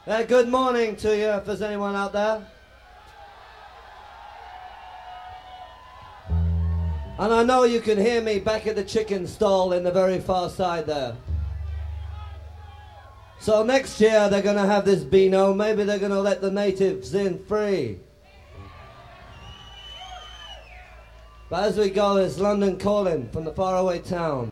Good morning to you, if there's anyone out there. And I know you can hear me back at the chicken stall in the very far side there. So next year they're going to have this Beano. Maybe they're going to let the natives in free. But as we go, it's London calling from the faraway town.